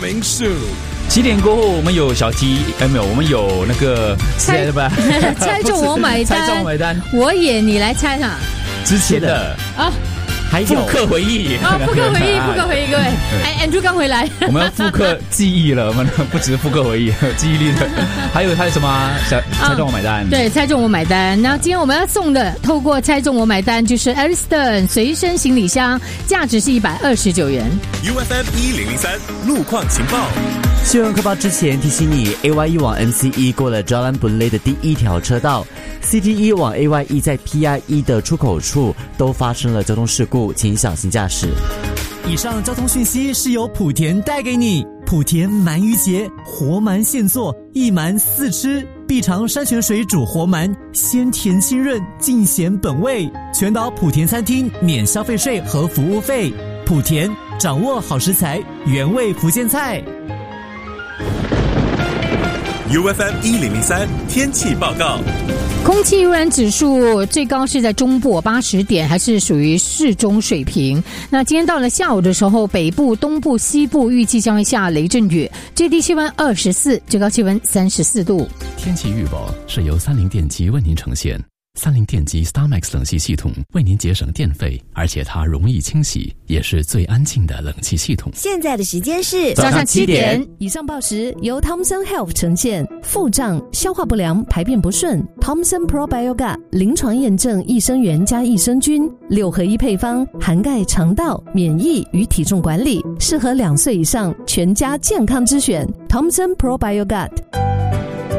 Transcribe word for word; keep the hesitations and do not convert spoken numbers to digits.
明树。 七点过后，我们有小鸡，哎没有，我们有那个猜的吧？ 猜中我买单， 猜中我买单， 我也你来猜哈。 之前的啊。 还有复刻回忆啊，复刻回忆，复刻回忆，各位，哎 ，Andrew 刚回来， 我们要复刻记忆了，我们不只是复刻回忆，记忆力的，还有还有什么？猜中我买单， 啊、对，猜中我买单。那今天我们要送的，透过猜中我买单，就是 Ariston 随身行李箱，价值是一百二十九元。 U F M 一零零三路况情报。 新闻快报之前提醒你 ，A Y E 往 M C E 过了 Jalan Boon Lay 的第一条车道 ，C T E 往 A Y E 在 P I E 的出口处都发生了交通事故，请小心驾驶。 以上交通讯息是由莆田带给你。莆田鳗鱼节，活鳗现做，一鳗四吃，必尝山泉水煮活鳗，鲜甜清润，尽显本味。全岛莆田餐厅免消费税和服务费。莆田掌握好食材，原味福建菜。 U F M 一零零三天气报告。 空气污染指数最高是在中部八十点，还是属于适中水平。那今天到了下午的时候，北部、东部、西部预计将会下雷阵雨，最低气温二十四，最高气温三十四度。 天气预报是由三菱电机为您呈现。三菱电机 StarMax 冷气系统为您节省电费，而且它容易清洗，也是最安静的冷气系统。 现在的时间是早上七点。 以上报时由 Thomson Health 呈现。腹胀、消化不良、排便不顺 ，Thomson Probiotic 临床验证益生元加益生菌六合一配方，涵盖肠道、免疫与体重管理，适合两岁以上全家健康之选。Thomson Probiotic。